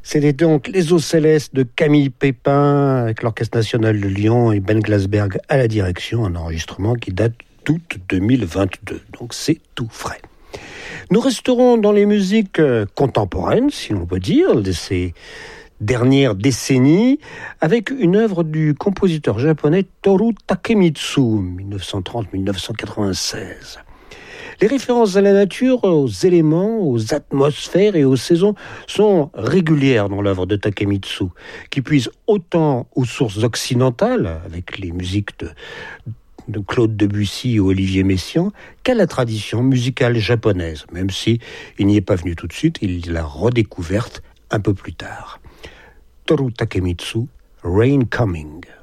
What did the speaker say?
C'était donc Les Eaux Célestes de Camille Pépin avec l'Orchestre National de Lyon et Ben Glasberg à la direction, un enregistrement qui date d'août 2022, donc c'est tout frais. Nous resterons dans les musiques contemporaines, si l'on peut dire, de ces dernières décennies, avec une œuvre du compositeur japonais Toru Takemitsu, 1930-1996. Les références à la nature, aux éléments, aux atmosphères et aux saisons sont régulières dans l'œuvre de Takemitsu, qui puise autant aux sources occidentales, avec les musiques de Claude Debussy ou Olivier Messiaen, qu'à la tradition musicale japonaise, même si il n'y est pas venu tout de suite, il l'a redécouverte un peu plus tard. Toru Takemitsu, Rain Coming.